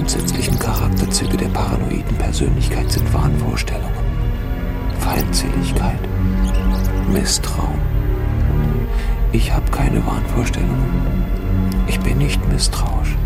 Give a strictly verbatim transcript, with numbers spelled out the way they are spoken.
grundsätzlichen Charakterzüge der paranoiden Persönlichkeit sind Wahnvorstellungen, Feindseligkeit, Misstrauen. Ich habe keine Wahnvorstellungen. Ich bin nicht misstrauisch.